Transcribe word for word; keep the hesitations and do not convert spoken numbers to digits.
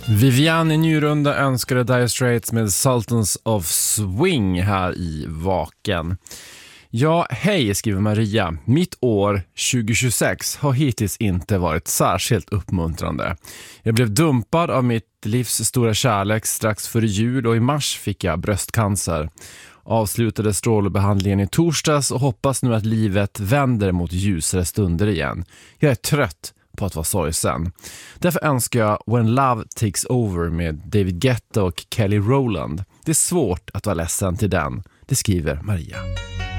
Vivian i Njurunda önskade Dire Straits med Sultans of Swing här i Vaken. Ja, hej, skriver Maria. Mitt år tjugohundratjugosex har hittills inte varit särskilt uppmuntrande. Jag blev dumpad av mitt livs stora kärlek strax före jul och i mars fick jag bröstcancer. Avslutade strålbehandlingen i torsdags och hoppas nu att livet vänder mot ljusare stunder igen. Jag är trött på att vara sorgsen. Därför önskar jag When Love Takes Over med David Guetta och Kelly Rowland. Det är svårt att vara ledsen till den, det skriver Maria.